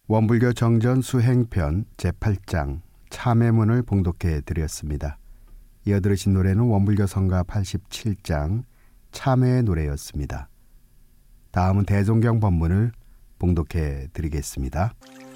원불교 정전 수행편 제8장 참회문을 봉독해 드렸습니다. 이어 들으신 노래는 원불교 성가 87장 참회의 노래였습니다. 다음은 대종경 법문을 봉독해 드리겠습니다.